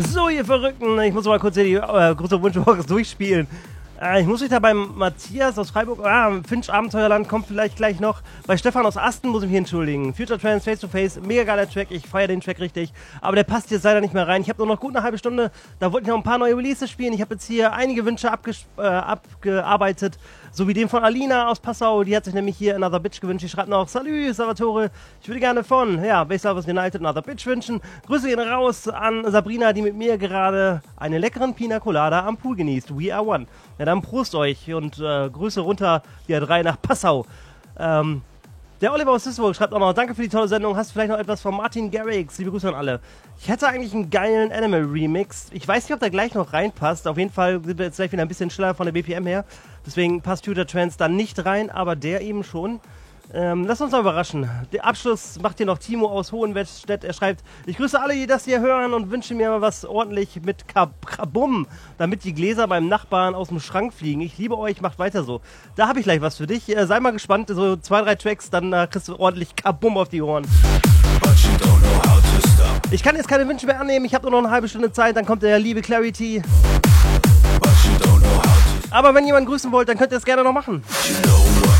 So, ihr Verrückten, ich muss mal kurz hier die große Wunschbox durchspielen. Ich muss mich da beim Matthias aus Freiburg, Finch Abenteuerland kommt vielleicht gleich noch. Bei Stefan aus Asten muss ich mich entschuldigen. Future Trance, Face to Face, mega geiler Track, ich feiere den Track richtig. Aber der passt jetzt leider nicht mehr rein. Ich habe nur noch gut eine halbe Stunde, da wollte ich noch ein paar neue Releases spielen. Ich habe jetzt hier einige Wünsche abgearbeitet. So wie den von Alina aus Passau, die hat sich nämlich hier Another Bitch gewünscht. Die schreibt noch, Salü, Salvatore, ich würde gerne von, Base Lovers United Another Bitch wünschen. Grüße gehen raus an Sabrina, die mit mir gerade einen leckeren Pina Colada am Pool genießt. We are one. Ja, dann Prost euch und Grüße runter, die drei nach Passau. Der Oliver aus Duisburg schreibt auch noch, danke für die tolle Sendung, hast du vielleicht noch etwas von Martin Garrix? Liebe Grüße an alle. Ich hätte eigentlich einen geilen Animal-Remix. Ich weiß nicht, ob der gleich noch reinpasst. Auf jeden Fall sind wir jetzt gleich wieder ein bisschen schneller von der BPM her. Deswegen passt Future Trance dann nicht rein, aber der eben schon. Lass uns mal überraschen. Den Abschluss macht hier noch Timo aus Hohenstedt. Er schreibt, ich grüße alle, die das hier hören und wünsche mir mal was ordentlich mit Kabum, damit die Gläser beim Nachbarn aus dem Schrank fliegen. Ich liebe euch, macht weiter so. Da habe ich gleich was für dich. Sei mal gespannt, so 2, 3 Tracks, dann kriegst du ordentlich Kabum auf die Ohren. Ich kann jetzt keine Wünsche mehr annehmen, ich habe nur noch eine halbe Stunde Zeit, dann kommt der liebe Clarity. Aber wenn jemand grüßen wollt, dann könnt ihr es gerne noch machen.